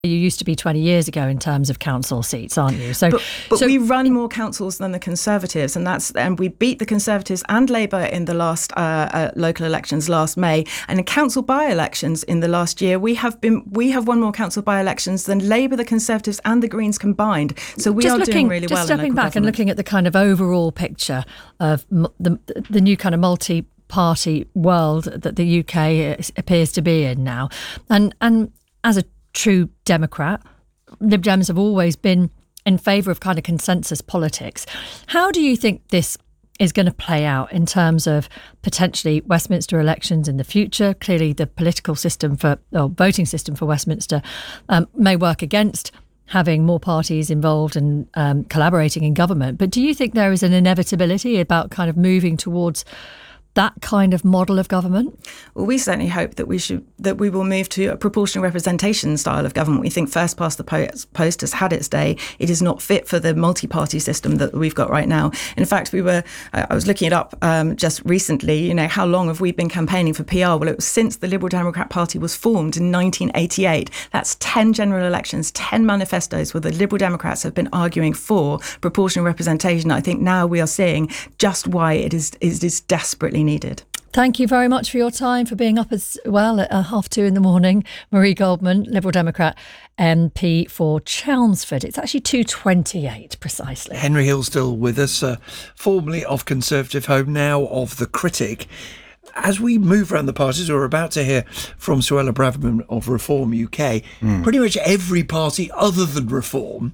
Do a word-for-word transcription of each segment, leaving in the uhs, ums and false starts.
You used to be twenty years ago in terms of council seats, aren't you? So, but, but so, we run more councils than the Conservatives, and that's and we beat the Conservatives and Labour in the last uh, uh, local elections last May, and in council by-elections in the last year, we have been we have won more council by-elections than Labour, the Conservatives, and the Greens combined. So we just are looking, doing really just well. Just stepping in back and looking at the kind of overall picture of the the new kind of multi. party world that the U K appears to be in now. And and as a true Democrat, Lib Dems have always been in favour of kind of consensus politics. How do you think this is going to play out in terms of potentially Westminster elections in the future? Clearly the political system for, or voting system for Westminster um, may work against having more parties involved and um, collaborating in government. But do you think there is an inevitability about kind of moving towards that kind of model of government? Well, we certainly hope that we should that we will move to a proportional representation style of government. We think first past the post has had its day. It is not fit for the multi-party system that we've got right now. In fact, we were I was looking it up um, just recently. You know, how long have we been campaigning for P R? Well, it was since the Liberal Democrat Party was formed in nineteen eighty-eight. That's ten general elections, ten manifestos where the Liberal Democrats have been arguing for proportional representation. I think now we are seeing just why it is it is desperately needed. Thank you very much for your time, for being up as well at uh, half two in the morning. Marie Goldman, Liberal Democrat M P for Chelmsford. It's actually two twenty-eight precisely. Henry Hill still with us, uh, formerly of Conservative Home, now of The Critic. As we move around the parties, we're about to hear from Suella Braverman of Reform U K. Mm. Pretty much every party other than Reform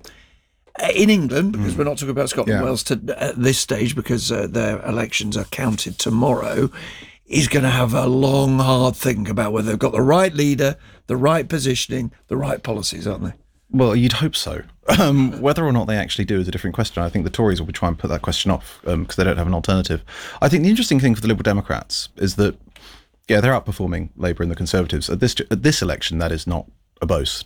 in England, because mm. we're not talking about Scotland and yeah. Wales to, at this stage, because uh, their elections are counted tomorrow, is going to have a long, hard think about whether they've got the right leader, the right positioning, the right policies, aren't they? Well, you'd hope so. Um, whether or not they actually do is a different question. I think the Tories will be trying to put that question off because um, they don't have an alternative. I think the interesting thing for the Liberal Democrats is that, yeah, they're outperforming Labour and the Conservatives. At this at this election, that is not a boast.